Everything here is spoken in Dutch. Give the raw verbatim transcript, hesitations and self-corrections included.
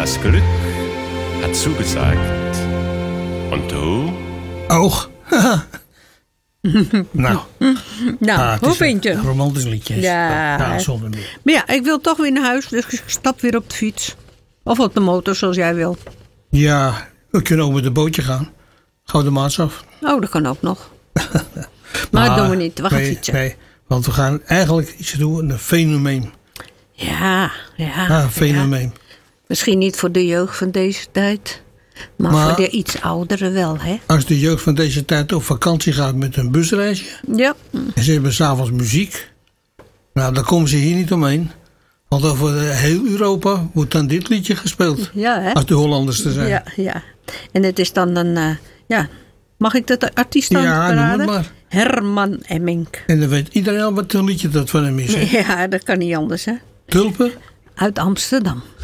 Das Glück hat zugesagt. Und du? Ook. nou, Nou, ah, het hoe is vind je een hem? romantisch liedje. Ja. ja, zonder meer. Maar ja, ik wil toch weer naar huis, dus ik stap weer op de fiets. Of op de motor, zoals jij wil. Ja, we kunnen ook met een bootje gaan. Gouden Maas af. Oh, dat kan ook nog. Maar dat doen we niet, we gaan nee, fietsen. Nee, want we gaan eigenlijk iets doen, een fenomeen. Ja, ja. Ah, een fenomeen. ja. Misschien niet voor de jeugd van deze tijd. Maar, Maar- voor de iets ouderen wel, hè? Als de jeugd van deze tijd op vakantie gaat met een busreisje. Ja. En ze hebben s'avonds muziek. Nou, dan komen ze hier niet omheen. Want over heel Europa wordt dan dit liedje gespeeld. Ja, hè? Als de Hollanders te zijn. Ja, ja. En het is dan een, uh, ja, mag ik dat de artiest dan Ja, noem verraden? het maar. Herman Emmink. En dan weet iedereen al wat een liedje dat van hem is. hè? Ja, dat kan niet anders, hè? Tulpen. Uit Amsterdam.